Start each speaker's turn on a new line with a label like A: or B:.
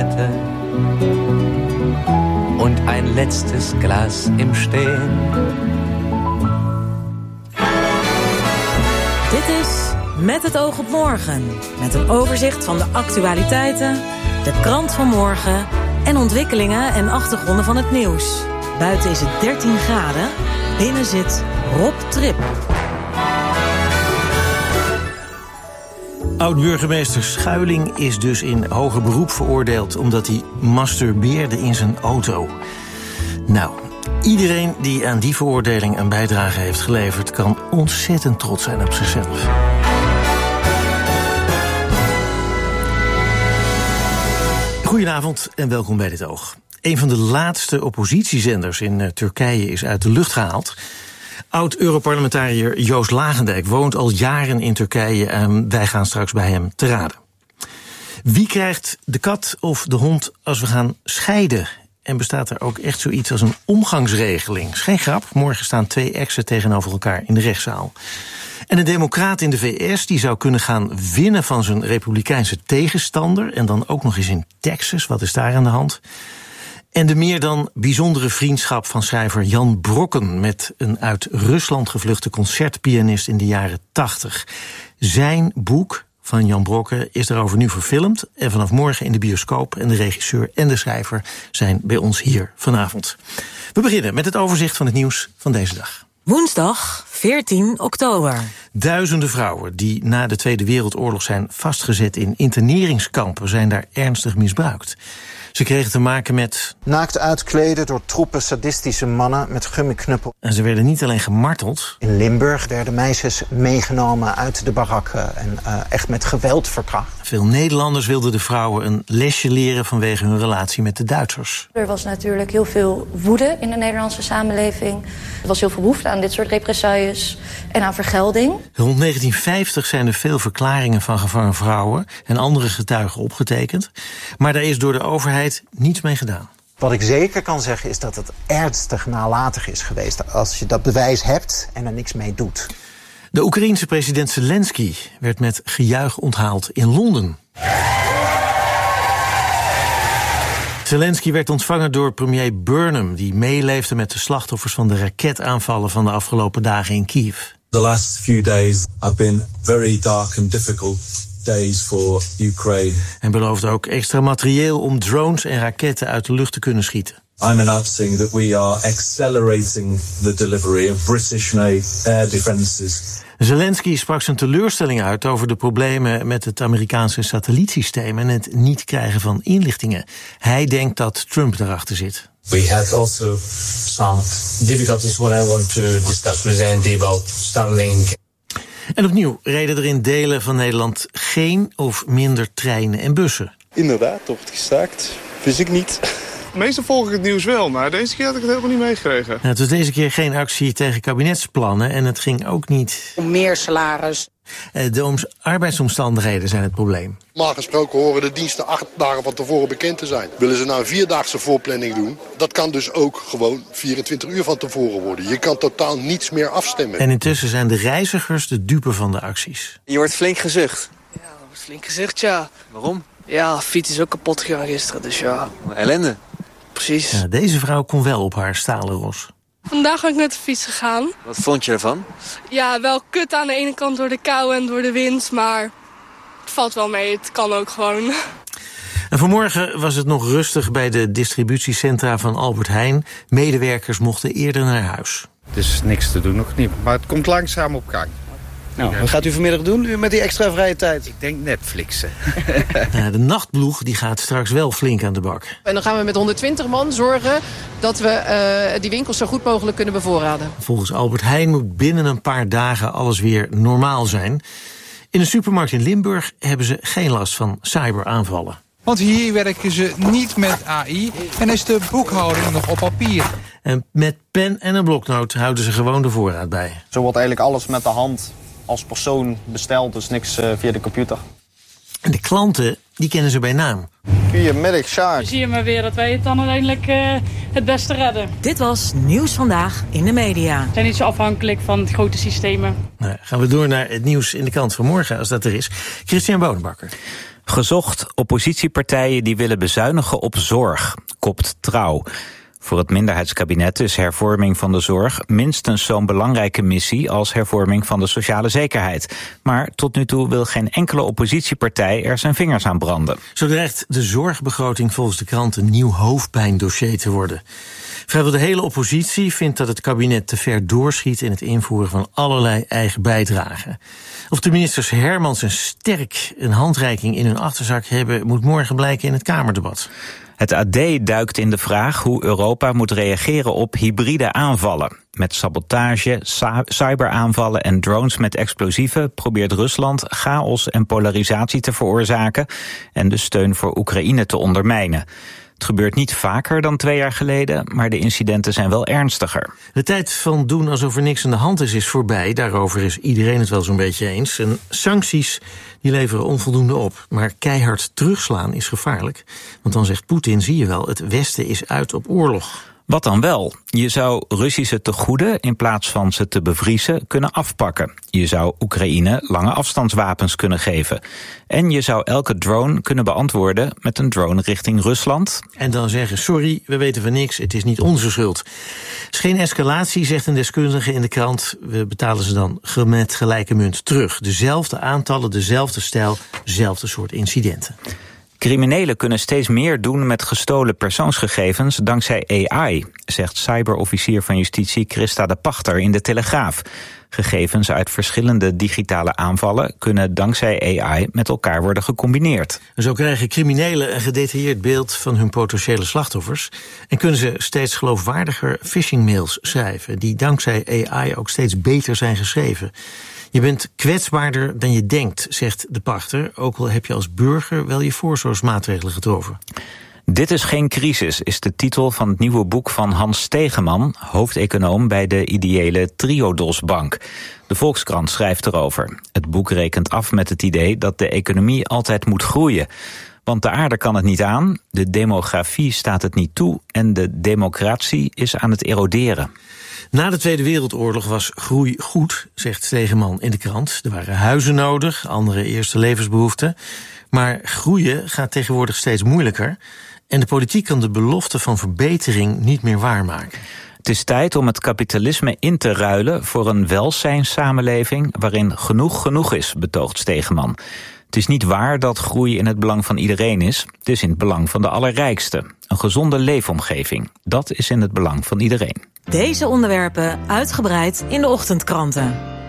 A: Zigarette und ein letztes Glas im Stehen.
B: Dit is Met het oog op morgen. Met een overzicht van de actualiteiten, de krant van morgen en ontwikkelingen en achtergronden van het nieuws. Buiten is het 13 graden, binnen zit Rob Trip.
C: Oud-burgemeester Schuiling is dus in hoger beroep veroordeeld omdat hij masturbeerde in zijn auto. Nou, iedereen die aan die veroordeling een bijdrage heeft geleverd kan ontzettend trots zijn op zichzelf. Goedenavond en welkom bij Dit Oog. Een van de laatste oppositiezenders in Turkije is uit de lucht gehaald. Oud-Europarlementariër Joost Lagendijk woont al jaren in Turkije en wij gaan straks bij hem te raden. Wie krijgt de kat of de hond als we gaan scheiden? En bestaat er ook echt zoiets als een omgangsregeling? Is geen grap, morgen staan 2 exen tegenover elkaar in de rechtszaal. En een democraat in de VS die zou kunnen gaan winnen van zijn republikeinse tegenstander. En dan ook nog eens in Texas, wat is daar aan de hand? En de meer dan bijzondere vriendschap van schrijver Jan Brokken met een uit Rusland gevluchte concertpianist in de jaren 80. Zijn boek van Jan Brokken is daarover nu verfilmd en vanaf morgen in de bioscoop. En de regisseur en de schrijver zijn bij ons hier vanavond. We beginnen met het overzicht van het nieuws van deze dag.
B: Woensdag 14 oktober.
C: Duizenden vrouwen die na de Tweede Wereldoorlog zijn vastgezet in interneringskampen zijn daar ernstig misbruikt. Ze kregen te maken met
D: naakt uitkleden door troepen sadistische mannen met gummiknuppel.
C: En ze werden niet alleen gemarteld.
D: In Limburg werden meisjes meegenomen uit de barakken en echt met geweld verkracht.
C: Veel Nederlanders wilden de vrouwen een lesje leren vanwege hun relatie met de Duitsers.
E: Er was natuurlijk heel veel woede in de Nederlandse samenleving. Er was heel veel behoefte aan dit soort represailles en aan vergelding.
C: Rond 1950 zijn er veel verklaringen van gevangen vrouwen en andere getuigen opgetekend. Maar daar is door de overheid niets mee gedaan.
D: Wat ik zeker kan zeggen is dat het ernstig nalatig is geweest als je dat bewijs hebt en er niks mee doet.
C: De Oekraïense president Zelensky werd met gejuich onthaald in Londen. Zelensky werd ontvangen door premier Burnham, die meeleefde met de slachtoffers van de raketaanvallen van de afgelopen dagen in Kiev.
F: The last few days have been very dark and difficult days for Ukraine.
C: En beloofde ook extra materieel om drones en raketten uit de lucht te kunnen schieten.
F: I'm announcing that we are accelerating the delivery of British-made air defenses.
C: Zelensky sprak zijn teleurstelling uit over de problemen met het Amerikaanse satellietsysteem en het niet krijgen van inlichtingen. Hij denkt dat Trump erachter zit.
G: We had also some difficulties when I want to discuss with Andy about Starlink.
C: En opnieuw reden er in delen van Nederland geen of minder treinen en bussen.
H: Inderdaad, er wordt gestaakt. Wist ik niet.
I: Meestal volg ik het nieuws wel, maar deze keer had ik het helemaal niet meegekregen.
C: Het was deze keer geen actie tegen kabinetsplannen en het ging ook niet
J: om meer salaris.
C: De arbeidsomstandigheden zijn het probleem.
K: Normaal gesproken horen de diensten 8 dagen van tevoren bekend te zijn. Willen ze nou een 4-daagse voorplanning doen? Dat kan dus ook gewoon 24 uur van tevoren worden. Je kan totaal niets meer afstemmen.
C: En intussen zijn de reizigers de dupe van de acties.
L: Je wordt flink gezucht.
M: Ja, flink gezucht, ja.
L: Waarom?
M: Ja, fiets is ook kapot gegaan gisteren, dus ja.
L: Ellende.
M: Precies.
C: Ja, deze vrouw kon wel op haar stalen ros.
N: Vandaag ben ik met de fiets gegaan.
L: Wat vond je ervan?
N: Ja, wel kut aan de ene kant door de kou en door de wind, maar het valt wel mee. Het kan ook gewoon.
C: En vanmorgen was het nog rustig bij de distributiecentra van Albert Heijn. Medewerkers mochten eerder naar huis.
O: Er is niks te doen, nog niet. Maar het komt langzaam op gang.
P: Nou, wat gaat u vanmiddag doen met die extra vrije tijd?
O: Ik denk Netflixen.
C: De nachtploeg die gaat straks wel flink aan de bak.
Q: En dan gaan we met 120 man zorgen dat we die winkels zo goed mogelijk kunnen bevoorraden.
C: Volgens Albert Heijn moet binnen een paar dagen alles weer normaal zijn. In een supermarkt in Limburg hebben ze geen last van cyberaanvallen.
R: Want hier werken ze niet met AI en is de boekhouding nog op papier.
C: En met pen en een bloknoot houden ze gewoon de voorraad bij.
S: Zo wordt eigenlijk alles met de hand als persoon besteld, dus niks via de computer.
C: En de klanten, die kennen ze bij naam.
S: Goedemiddag, Sjaak.
T: Zie je maar weer dat wij het dan uiteindelijk het beste redden.
B: Dit was Nieuws Vandaag in de media.
T: We zijn niet zo afhankelijk van grote systemen.
C: Nou, gaan we door naar het nieuws in de krant van morgen, als dat er is. Christian Bonenbakker.
J: Gezocht oppositiepartijen die willen bezuinigen op zorg, kopt Trouw. Voor het minderheidskabinet is hervorming van de zorg minstens zo'n belangrijke missie als hervorming van de sociale zekerheid. Maar tot nu toe wil geen enkele oppositiepartij er zijn vingers aan branden.
C: Zo dreigt de zorgbegroting volgens de krant een nieuw hoofdpijndossier te worden. Vrijwel de hele oppositie vindt dat het kabinet te ver doorschiet in het invoeren van allerlei eigen bijdragen. Of de ministers Hermans en Sterk een handreiking in hun achterzak hebben, moet morgen blijken in het Kamerdebat.
J: Het AD duikt in de vraag hoe Europa moet reageren op hybride aanvallen. Met sabotage, cyberaanvallen en drones met explosieven probeert Rusland chaos en polarisatie te veroorzaken en de steun voor Oekraïne te ondermijnen. Het gebeurt niet vaker dan 2 jaar geleden, maar de incidenten zijn wel ernstiger.
C: De tijd van doen alsof er niks aan de hand is voorbij. Daarover is iedereen het wel zo'n beetje eens. En sancties die leveren onvoldoende op. Maar keihard terugslaan is gevaarlijk. Want dan zegt Poetin, zie je wel, het Westen is uit op oorlog.
J: Wat dan wel? Je zou Russische tegoeden, in plaats van ze te bevriezen, kunnen afpakken. Je zou Oekraïne lange afstandswapens kunnen geven. En je zou elke drone kunnen beantwoorden met een drone richting Rusland.
C: En dan zeggen, sorry, we weten van niks, het is niet onze schuld. Het is geen escalatie, zegt een deskundige in de krant. We betalen ze dan met gelijke munt terug. Dezelfde aantallen, dezelfde stijl, dezelfde soort incidenten.
J: Criminelen kunnen steeds meer doen met gestolen persoonsgegevens dankzij AI, zegt cyberofficier van justitie Christa de Pachter in de Telegraaf. Gegevens uit verschillende digitale aanvallen kunnen dankzij AI met elkaar worden gecombineerd.
C: Zo krijgen criminelen een gedetailleerd beeld van hun potentiële slachtoffers en kunnen ze steeds geloofwaardiger phishingmails schrijven, die dankzij AI ook steeds beter zijn geschreven. Je bent kwetsbaarder dan je denkt, zegt de Pachter, ook al heb je als burger wel je voorzorgsmaatregelen getroffen.
J: Dit is geen crisis, is de titel van het nieuwe boek van Hans Stegeman, hoofdeconoom bij de ideële Triodos Bank. De Volkskrant schrijft erover. Het boek rekent af met het idee dat de economie altijd moet groeien. Want de aarde kan het niet aan, de demografie staat het niet toe en de democratie is aan het eroderen.
C: Na de Tweede Wereldoorlog was groei goed, zegt Stegeman in de krant. Er waren huizen nodig, andere eerste levensbehoeften. Maar groeien gaat tegenwoordig steeds moeilijker. En de politiek kan de belofte van verbetering niet meer waarmaken.
J: Het is tijd om het kapitalisme in te ruilen voor een welzijnssamenleving waarin genoeg is, betoogt Stegeman. Het is niet waar dat groei in het belang van iedereen is. Het is in het belang van de allerrijkste. Een gezonde leefomgeving, dat is in het belang van iedereen.
B: Deze onderwerpen uitgebreid in de ochtendkranten.